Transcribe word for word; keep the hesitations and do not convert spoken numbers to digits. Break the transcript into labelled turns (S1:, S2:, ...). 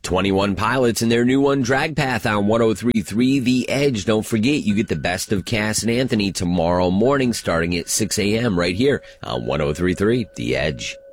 S1: twenty-one Pilots and their new one, Drag Path, on one oh three point three The Edge. Don't forget, you get the best of Cass and Anthony tomorrow morning starting at six a.m. right here on one oh three point three The Edge.